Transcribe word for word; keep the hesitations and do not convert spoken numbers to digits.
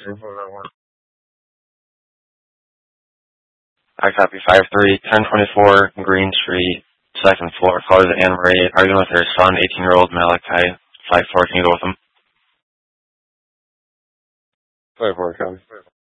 I copy five three, ten twenty-four Green Street, second floor. Caller is Anne Marie, arguing with her son, eighteen-year-old Malachi. five four, can you go with him? five four, copy.